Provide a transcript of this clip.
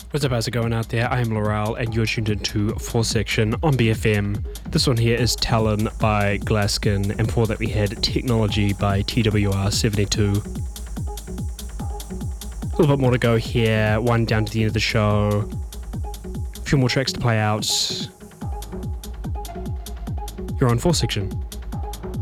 What's up, how's it going out there? I am Laurel and you're tuned into 4 Section on BFM. This one here is Talon by Glaskin, and before that we had Technology by TWR72. A little bit more to go here, one down to the end of the show. A few more tracks to play out. You're on 4 Section.